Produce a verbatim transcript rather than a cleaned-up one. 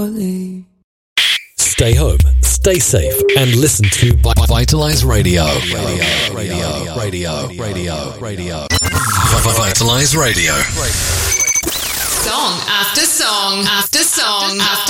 slowly. Stay home, stay safe, and listen to Vitalize Radio. Radio, radio, radio, radio, radio. Vitalize Radio. Song after song after song after